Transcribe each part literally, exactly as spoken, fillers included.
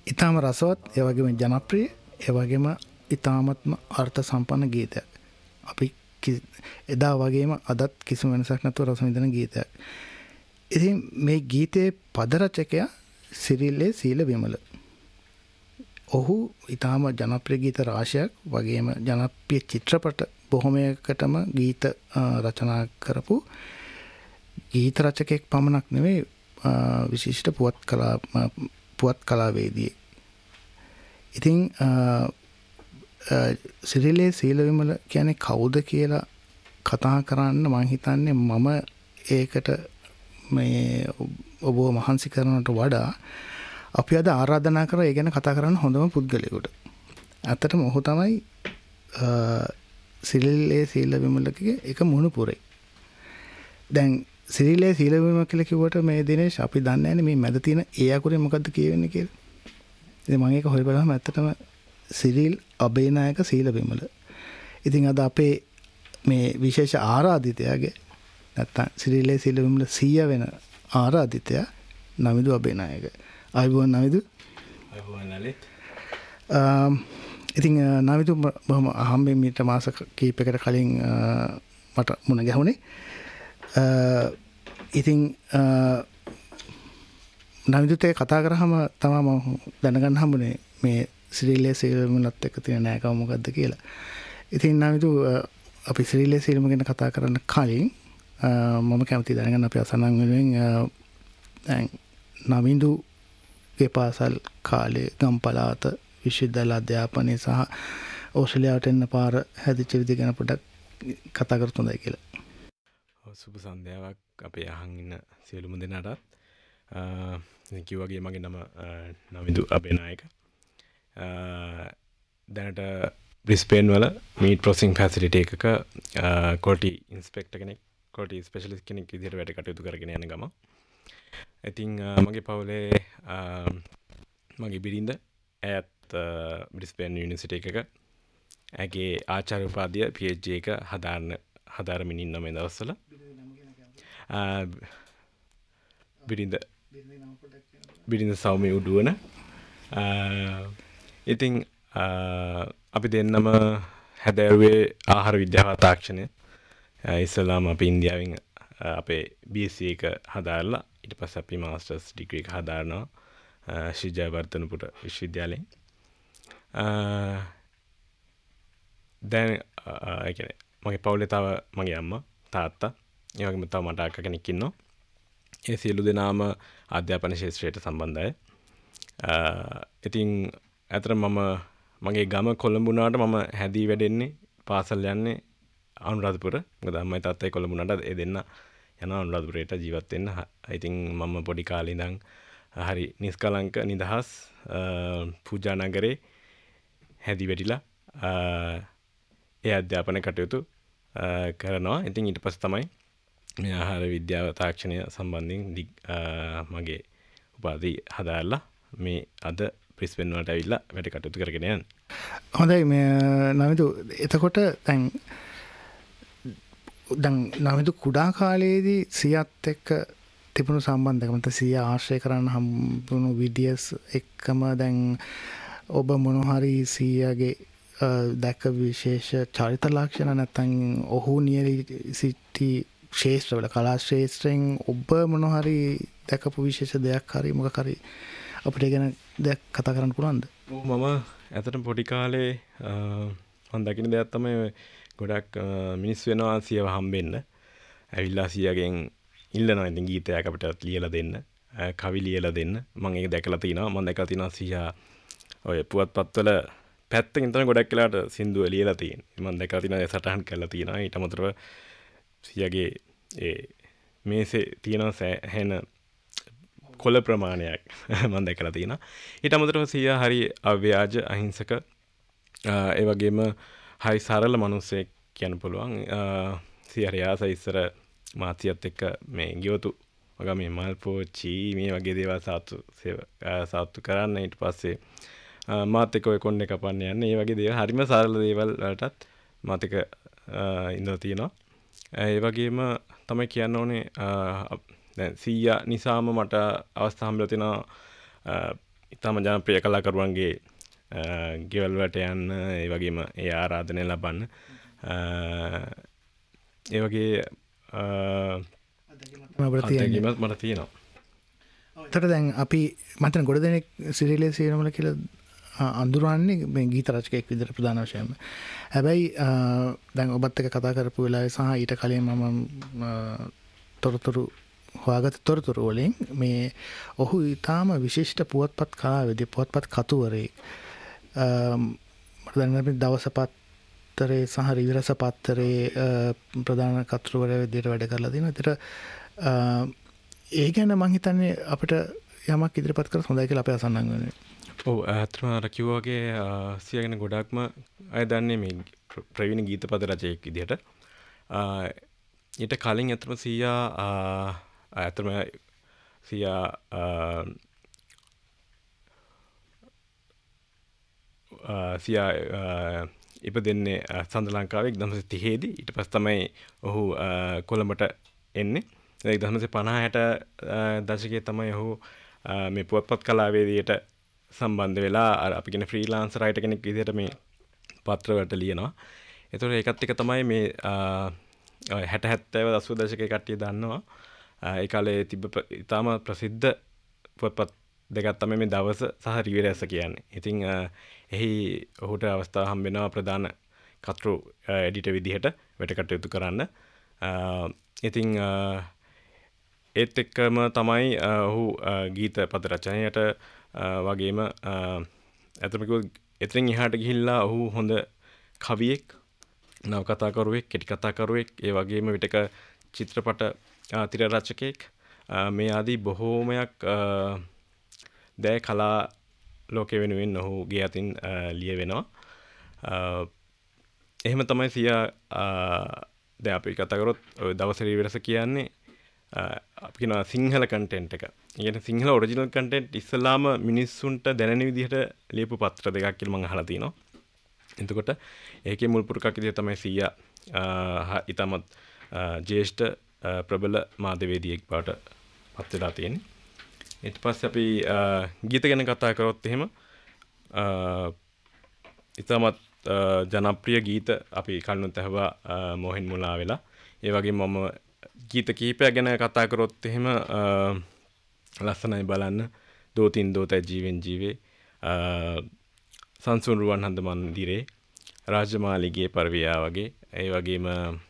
ඊටාම රසවත්, ඒ වගේම ජනප්‍රිය, ඒ වගේම ඊටාමත්ම අර්ථ සම්පන්න ගීතයක්. අපි එදා වගේම අදත් කිසිම වෙනසක් නැතුව රස විඳින ගීතයක්. ඉතින් මේ ගීතයේ පද රචකයා සිරිල් සීල විමල. ඔහු ඊටාම ජනප්‍රිය ගීත රාශියක් වගේම ජනප්‍රිය චිත්‍රපට බොහොමයකටම ගීත රචනා කරපු ගීත රචකයෙක් පමණක් නෙවෙයි, විශිෂ්ට පුවත් කලා පුවත් කලාවේදී. ඉතින් සිරිලේ සීල විමල කියන්නේ කවුද කියලා කතා කරන්න මම හිතන්නේ මම ඒකට මේ ඔබ මහන්සි කරනට වඩා අපි අද ආරාධනා කරා ඒ ගැන කතා කරන්න හොඳම පුද්ගලයෙකුට. ඇත්තටම ඔහු තමයි සිරිලේ සීල විමලගේ එක මුණුපුරේ. දැන් සිරිලේ සීල විමල කියලා කිව්වට මේ දිනේෂ් අපි දන්නේ නැහැ මේ මැද තියෙන ඒ අකුරේ මොකද්ද කියවෙන්නේ කියලා. ඉතින් මම ඒක හොය බලහම ඇත්තටම සිරිල් අබේනායක සීල විමල. ඉතින් අද අපේ මේ විශේෂ ආරාධිතයාගේ නැත්තම් සිරිලේ සීල විමල සීයා වෙන ආරාධිතයා නමිදු අබේනායක. ආයුබෝවන් නමිදු. ආයුබෝවන් ලලිත්. අම් ඉතින් නමිදු බොහොම අහම්බෙන් මීට මාස කීපයකට කලින් මට මුණ ගැහුණේ. ඉතින් නමිදුත් ඒ කතා කරාම තමයි මම දැනගන්න හම්බුනේ මේ සිරිලේ සීල විමලත් එක්ක තියෙන නෑකම මොකද්ද කියලා. ඉතින් නමිදු අපි සිරිලේ සීලම ගැන කතා කරන්න කලින් මම කැමති දැනගන්න අපි අසන්නන් වෙනුවෙන් දැන් නමිදුගේ පාසල් කාලේ ගම්පලාත විශ්වවිද්‍යාල අධ්‍යාපනය සහ ඕස්ට්‍රේලියාවට එන්න පාර හැදිච්ච විදිහ ගැන පොඩ්ඩක් කතා කරත් හොඳයි කියලා. සුබ සන්ධ්‍යාවක් අපේ අහන් ඉන්න සියලුම දෙනාටත්. ඉතින් කිව්වාගේ මගේ නම නමිදු අබේනායක. දැනට බ්‍රිස්බේන් වල මීට් ප්‍රොසෙසිං ෆැසිලිටි එකක ක්වොලිටි ඉන්ස්පෙක්ටර් කෙනෙක්, ක්වොලිටි ස්පෙෂලිස්ට් කෙනෙක් විදිහට වැඩ කටයුතු කරගෙන යන ගම. ඉතින් මගේ පවුලේ මගේ බිරිඳ ඇයත් බ්‍රිස්බේන් යුනිවර්සිටි එකක ඇගේ ආචාර්ය උපාධිය පී එච් ඩී එක හදාරන හදාරමින් ඉන්න මේ දවස්වල. බිරිඳ බිරිඳ සෞම්‍ය උඩුවන. ඉතින් අපි දෙන්නම හැදෑරුවේ ආහාර විද්‍යාව තාක්ෂණය. ඉස්සෙල්ලාම අපි ඉන්දියාවෙන් අපේ බී එස් සී එක හදාරලා ඊට පස්සේ අපි මාස්ටර්ස් ඩිග්‍රී එක හදාරනවා ශ්‍රී ජයවර්ධනපුර විශ්වවිද්‍යාලයෙන්. දැන් ඒ කියන්නේ මගේ පවුලේ තව මගේ අම්මා තාත්තා ඒ වගේම තව මට අක්කා කෙනෙක් ඉන්නවා. ඒ සියලු දෙනාම අධ්‍යාපන ක්ෂේත්‍රයට සම්බන්ධයි. ඉතින් අතර මම මගේ ගම කොළඹ වුණාට මම හැදී වැඩෙන්නේ පාසල් යන්නේ අනුරාධපුර. මොකද අම්මයි තාත්තයි කොළඹ වුණාට ඒ දෙන්න යනවා අනුරාධපුරයට ජීවත් වෙන්න. ඉතින් මම පොඩි කාලේ ඉඳන් හරි නිස්කලංක නිදහස් පූජා නගරේ හැදී වැඩිලා ඒ අධ්‍යාපන කටයුතු කරනවා. ඉතින් ඊට පස්සේ තමයි මේ ආහාර විද්‍යාව තාක්ෂණය සම්බන්ධයෙන් මගේ උපාධි හදාරලා මේ අද බ්‍රිස්බේන් වලට ඇවිල්ලා වැඩ කටයුතු කරගෙන යන්නේ. හොඳයි මේ නමිදු එතකොට දැන් දැන් නමිදු කුඩා කාලයේදී සියත් එක්ක තිබුණු සම්බන්ධකම නැත්නම් සිය ආශ්‍රය කරන්න හම්බුණු විදියස් එක්කම දැන් ඔබ මොන හරි සියගේ දැක විශේෂ චරිත ලක්ෂණ නැත්නම් ඔහු නියලි සිටි ශේෂ්ත්‍රවල කලා ශේෂ්ත්‍රයෙන් ඔබ මොන හරි දැකපු විශේෂ දෙයක් හරි මොකක් හරි අපිට ගැන දෙයක් කතා කරන්න පුළුවන්ද? ඔව් මම ඇත්තටම පොඩි කාලේ මම දකින දෙයක් තමයි ගොඩක් මිනිස්සු වෙනවා සියව හම්බෙන්න. ඇවිල්ලා සියගෙන් ඉල්ලනවා ඉතින් ගීතයක් අපිට ලියලා දෙන්න, කවි ලියලා දෙන්න. මම ඒක දැකලා තිනවා. මම දැකලා තිනවා සියා ඔය පුවත්පත්වල පැත්තකින් තමයි ගොඩක් වෙලාට සින්දුව ලියලා තියෙන්නේ. මම දැකලා තිනවා ඒ සටහන් කරලා තිනවා. ඊට අමතරව සියගේ ඒ මේසේ තියෙන සෑහෙන කොළ ප්‍රමාණයක් මම දැකලා තියෙනවා. ඊට අමතරව සියා හරි අව්‍යාජ අහිංසක ඒ වගේම හරි සරල මිනිහෙක් කියන්න පුළුවන්. සියා රියාස ඉස්සර මාතියත් එක්ක මේ ගියොතු වගේ මේ මල්පෝචි මේ වගේ දේවල් සාතු සාතු කරන්න. ඊට පස්සේ මාත් එක්ක ඔය කොණ්ඩේ කපන්න යන්නේ. මේ වගේ දේවල් හරිම සරල දේවල් වලටත් මාත් එක්ක ඉඳලා තියෙනවා. ඒ වගේම තමයි කියන්න ඕනේ දැන් සීයා නිසාම මට අවස්ථා හම්බෙලා තියෙනවා ඉතාම ජනප්‍රිය කලාකරුවන්ගේ ගෙවල් වලට යන්න ඒ වගේම ඒ ආරාධනය ලබන්න ඒ වගේ අත්දැකීමක් මට තියෙනවා. එතකොට දැන් අපි මතන ගොඩ දෙනෙක් සිරියලේ සීනමල කියලා අඳුරන්නේ මේ ගීත රචකයෙක් විදිහට ප්‍රධාන වශයෙන්ම. හැබැයි දැන් ඔබත් එක්ක කතා කරපු වෙලාවේ සහ ඊට කලින් මම තොරතුරු හොයාගත්ත තොරතුරු වලින් මේ ඔහු ඊටාම විශිෂ්ට පුවත්පත් කලාවේදී පුවත්පත් කතුවරයෙක්. මට දැනෙන දවස පත්තරේ සහ රිවිරස පත්තරේ ප්‍රධාන කතුවරයෙක් විදිහට වැඩ කරලා තියෙනවා. ඒතර ඒ ගැන මං හිතන්නේ අපිට යමක් ඉදිරිපත් කරලා හොඳයි කියලා අපේ අසන්නන් වෙනවා. ඔව් ඇත්තටම අර කිව්වා වගේ සියා ගැන ගොඩක්ම අය දන්නේ මේ ප්‍රවීණ ගීත පද රචකයෙක් විදිහට. ඊට කලින් ඇත්තටම සියා ඇත්තටම සියා සියා ඉපදෙන්නේ සඳ ලංකාවේ එක්දහස් තිහේ දී. ඊට පස්සේ තමයි ඔහු කොළඹට එන්නේ. එක්දහස් පනහ හැට දශකයේ තමයි ඔහු මේ පුවත්පත් කලාවේදියට සම්බන්ධ වෙලා අපි කියන ෆ්‍රීලාන්සර් රයිටර් කෙනෙක් විදිහට මේ පත්‍රවලට ලියනවා. ඒතකොට ඒකත් එක තමයි මේ හැට හැත්තෑව දසුව දශකයේ කට්ටිය දන්නවා. ඒ කාලේ තිබ්බ ඉතාම ප්‍රසිද්ධ පුවත්පත් දෙකක් තමයි මේ දවස සහ රිවිරැස කියන්නේ. ඉතින් එහි ඔහුට අවස්ථාව හම්බ වෙනවා ප්‍රධාන කතෘ එඩිටර් විදිහට වැඩ කටයුතු කරන්න. ඉතින් ඒත් එක්කම තමයි ඔහු ගීත පද රචනයට වගේම ඇත්තටම කිව්වොත් එතනින් එහාට ගිහිල්ලා ඔහු හොඳ කවියෙක්, නවකතාකරුවෙක්, කෙටි කතාකරුවෙක්, ඒ වගේම විටක චිත්‍රපට තිර රචකයෙක් මේ ආදී බොහෝමයක් දෑ කලා ලෝකෙ වෙනුවෙන් ඔහුගේ අතින් ලියවෙනවා. එහෙම තමයි සියා දැන් අපි කතා කරොත් දවස් රිවිරස කියන්නේ අපි කියනවා සිංහල කන්ටෙන්ට් එක. ඒ කියන්නේ සිංහල ඔරිජිනල් කන්ටෙන්ට් ඉස්සලාම මිනිස්සුන්ට දැනෙන විදිහට ලියපු පත්‍ර දෙකක් කියලා මම අහලා තිනවා. එතකොට ඒකේ මුල් පුරුකක් විදිහට තමයි සියා ඊටමත් ජ්‍යෙෂ්ඨ ප්‍රබල මාධ්‍යවේදියෙක් බවට පත් වෙලා තියෙන්නේ. ඊට පස්සේ අපි ගීත ගැන කතා කරොත් එහෙම ඊටමත් ජනප්‍රිය ගීත අපි කලිනුත් ඇහුවා මොහෙන් මුලා වෙලා. ඒ වගේම මම ගීත කීපයක් ගැන කතා කරොත් එහෙම ලස්සනයි බලන්න, දෝතින් දෝතයි ජීවෙන් ජීවේ, සංසුන් රුවන් හඳ මන්දිරේ, රාජමාලිගේ පරවියා වගේ, ඒ වගේම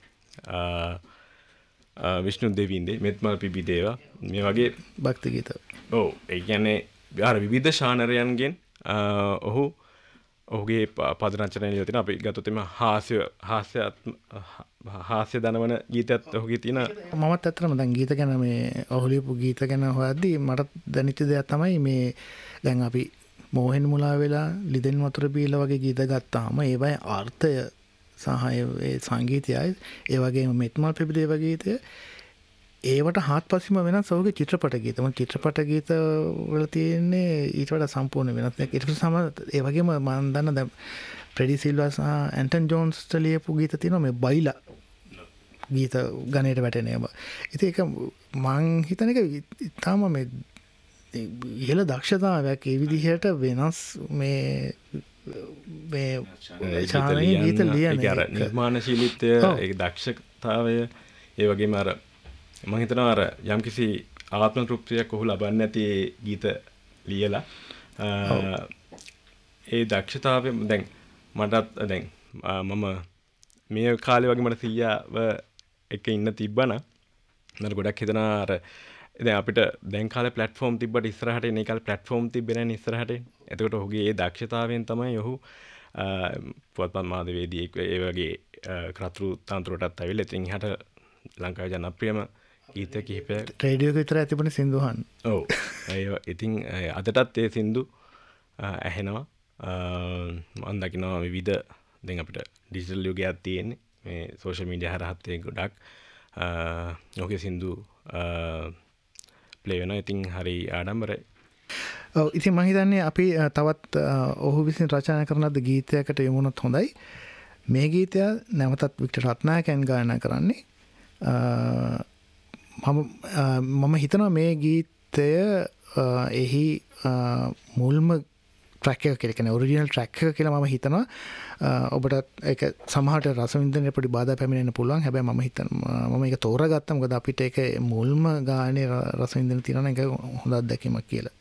විෂ්ණු දෙවින්දේ, මෙත්මල් පිබිදේවා මේ වගේ භක්ති ගීත. ඔව් ඒ කියන්නේ අර විවිධ ශානරයන්ගෙන් ඔහු ඔහුගේ පද රචනය ලියලා තියෙනවා. අපි ගත්තොත් එimhe හාස්‍ය හාස්‍ය හාස්‍ය දනවන ගීතයත් ඔහුගේ තියෙන. මමත් ඇත්තටම දැන් ගීත ගැන මේ ඔහු ලියපු ගීත ගැන හොයද්දී මට දැනෙච්ච දෙයක් තමයි මේ දැන් අපි මොහෙන් මුලා වෙලා, ලිදෙන් වතුර බීලා වගේ ගීත ගත්තාම ඒවයි අර්ථය සහ ඒ සංගීතයයි ඒ වගේම මෙත්මල් පිබිදේ වගේ ගීතය ඒවට හාත්පසින්ම වෙනස් ඔහුගේ චිත්‍රපට ගීත. මම චිත්‍රපට ගීත වල තියෙන්නේ ඊට වඩා සම්පූර්ණ වෙනස්. ඊට පස්සේ සම ඒ වගේම මම දන්න දැන් ෆ්‍රෙඩි සිල්වා සහ ඇන්ටන් ජෝන්ස්ට ලියපු ගීත තියෙනවා මේ බයිලා ගීත ගණයට වැටෙන ඒවා. ඉතින් ඒක මං හිතන එක තාම මේ ඉහළ දක්ෂතාවයක් ඒ විදිහට වෙනස් මේ මේ ඡානයේ ගීත ලියන එක නිර්මාණශීලීත්වය, ඒ දක්ෂතාවය, ඒ වගේම අර මම හිතනවා අර යම්කිසි ආත්ම තෘප්තියක් ඔහු ලබන්නේ නැති ගීත ලියලා ඒ දක්ෂතාවය දැන් මටත් දැන් මම මේ කාලේ වගේ මට සීයාව එක ඉන්න තිබ්බනම් මට ගොඩක් හිතනවා අර දැන් අපිට දැන් කාලේ ප්ලැට්ෆෝම් තිබ්බට ඉස්සරහට එන කාලේ ප්ලැට්ෆෝම් තිබ්බේ නැහැ ඉස්සරහට. එතකොට ඔහුගේ ඒ දක්ෂතාවයෙන් තමයි ඔහු පුවත්පත් මාධ්‍යවේදියෙක් ඒ වගේ කතෘ තන්ත්‍රයටත් ඇවිල්ලා ඉතින් එහාට ලංකාවේ ජනප්‍රියම ගීත කිහිපයක් රේඩියෝ එක විතර තිබුණේ සින්දුහන්. ඔව්. ඒ ඉතින් අදටත් ඒ සින්දු ඇහෙනවා. මම දකිනවා විවිධ දැන් අපිට ඩිජිටල් යුගයක් තියෙන්නේ. මේ සෝෂල් මීඩියා හරහත් ඒ ගොඩක් ඔහුගේ සින්දු ප්ලේ වෙනවා. ඉතින් හරි ආඩම්බරයි. ඔව්. ඉතින් මම හිතන්නේ අපි තවත් ඔහු විසින් රචනා කරන ලද ගීතයකට යමු වුණොත් හොඳයි. මේ ගීතය නැවතත් වික්ටර් රත්නායකයන් ගායනා කරන්නේ. මම මම හිතනවා මේ ගීතය එහි මුල්ම ට්‍රැක් එක කියලා කියන්නේ ඔරිජිනල් ට්‍රැක් එක කියලා මම හිතනවා. ඔබට ඒක සමහරට රසවින්දනයේ පොඩි බාධා පැමිණෙන්න පුළුවන්. හැබැයි මම හිතනවා මම ඒක තෝරාගත්තා. මොකද අපිට ඒක මුල්ම ගානේ රසවින්දන තියෙනවා නම් ඒක හොඳ අත්දැකීමක් කියලා.